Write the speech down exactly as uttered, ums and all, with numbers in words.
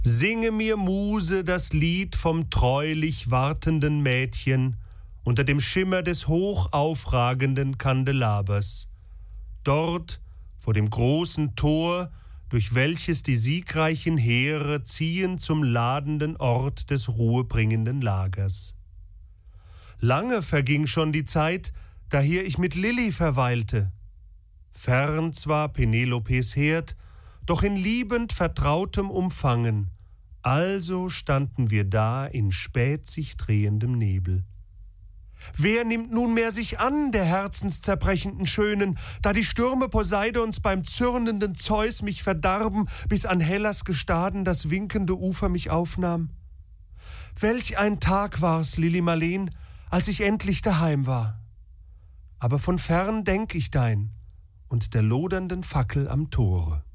Singe mir, Muse, das Lied vom treulich wartenden Mädchen unter dem Schimmer des hochaufragenden Kandelabers. Dort, vor dem großen Tor, durch welches die siegreichen Heere ziehen zum ladenden Ort des ruhebringenden Lagers. Lange verging schon die Zeit, da hier ich mit Lilli verweilte. Fern zwar Penelopes Herd, doch in liebend vertrautem Umfangen, also standen wir da in spät sich drehendem Nebel. Wer nimmt nunmehr sich an der herzenszerbrechenden Schönen, da die Stürme Poseidons beim zürnenden Zeus mich verdarben, bis an Hellas Gestaden das winkende Ufer mich aufnahm? Welch ein Tag war's, Lili Marleen, als ich endlich daheim war. Aber von fern denk ich dein und der lodernden Fackel am Tore.